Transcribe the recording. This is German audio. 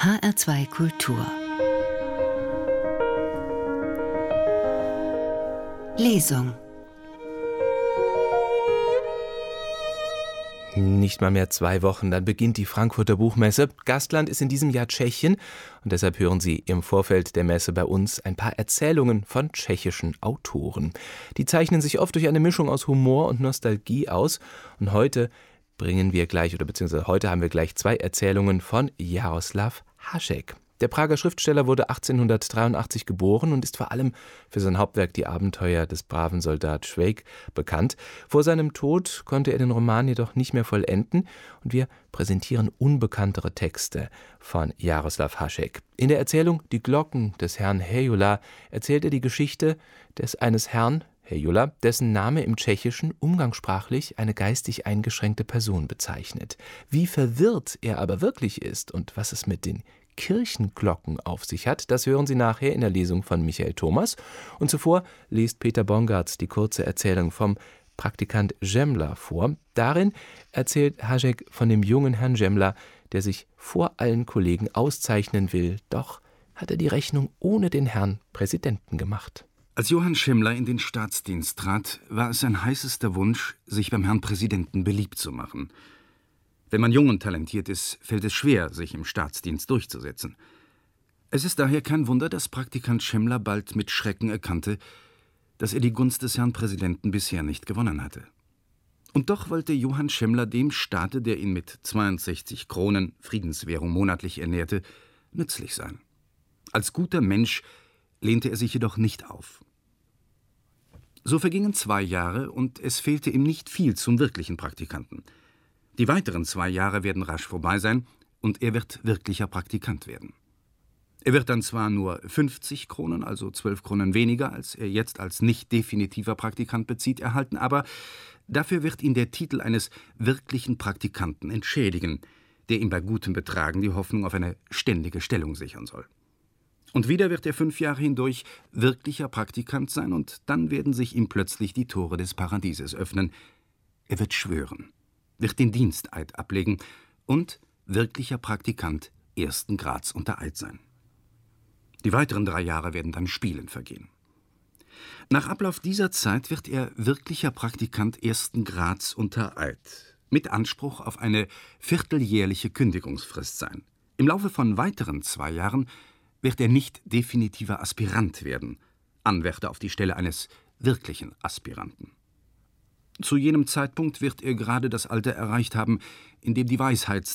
HR2 Kultur Lesung. Nicht mal mehr 2 Wochen, dann beginnt die Frankfurter Buchmesse. Gastland ist in diesem Jahr Tschechien und deshalb hören Sie im Vorfeld der Messe bei uns ein paar Erzählungen von tschechischen Autoren. Die zeichnen sich oft durch eine Mischung aus Humor und Nostalgie aus und heute haben wir gleich 2 Erzählungen von Jaroslav Hašek. Der Prager Schriftsteller wurde 1883 geboren und ist vor allem für sein Hauptwerk Die Abenteuer des braven Soldat Švejk bekannt. Vor seinem Tod konnte er den Roman jedoch nicht mehr vollenden und wir präsentieren unbekanntere Texte von Jaroslav Hašek. In der Erzählung Die Glocken des Herrn Hejula erzählt er die Geschichte eines Herrn Hejula, dessen Name im Tschechischen umgangssprachlich eine geistig eingeschränkte Person bezeichnet. Wie verwirrt er aber wirklich ist und was es mit den Kirchenglocken auf sich hat, das hören Sie nachher in der Lesung von Michael Thomas. Und zuvor liest Peter Bongartz die kurze Erzählung vom Praktikant Žemla vor. Darin erzählt Hašek von dem jungen Herrn Žemla, der sich vor allen Kollegen auszeichnen will. Doch hat er die Rechnung ohne den Herrn Präsidenten gemacht. Als Johann Žemla in den Staatsdienst trat, war es sein heißester Wunsch, sich beim Herrn Präsidenten beliebt zu machen. Wenn man jung und talentiert ist, fällt es schwer, sich im Staatsdienst durchzusetzen. Es ist daher kein Wunder, dass Praktikant Žemla bald mit Schrecken erkannte, dass er die Gunst des Herrn Präsidenten bisher nicht gewonnen hatte. Und doch wollte Johann Žemla dem Staate, der ihn mit 62 Kronen Friedenswährung monatlich ernährte, nützlich sein. Als guter Mensch lehnte er sich jedoch nicht auf. So vergingen 2 Jahre und es fehlte ihm nicht viel zum wirklichen Praktikanten. Die weiteren 2 Jahre werden rasch vorbei sein und er wird wirklicher Praktikant werden. Er wird dann zwar nur 50 Kronen, also 12 Kronen weniger, als er jetzt als nicht definitiver Praktikant bezieht, erhalten, aber dafür wird ihn der Titel eines wirklichen Praktikanten entschädigen, der ihm bei gutem Betragen die Hoffnung auf eine ständige Stellung sichern soll. Und wieder wird er 5 Jahre hindurch wirklicher Praktikant sein und dann werden sich ihm plötzlich die Tore des Paradieses öffnen. Er wird schwören, wird den Diensteid ablegen und wirklicher Praktikant 1. Grads unter Eid sein. Die weiteren 3 Jahre werden dann spielend vergehen. Nach Ablauf dieser Zeit wird er wirklicher Praktikant 1. Grads unter Eid, mit Anspruch auf eine vierteljährliche Kündigungsfrist sein. Im Laufe von weiteren 2 Jahren wird er nicht definitiver Aspirant werden, Anwärter auf die Stelle eines wirklichen Aspiranten. Zu jenem Zeitpunkt wird er gerade das Alter erreicht haben, in dem die Weisheit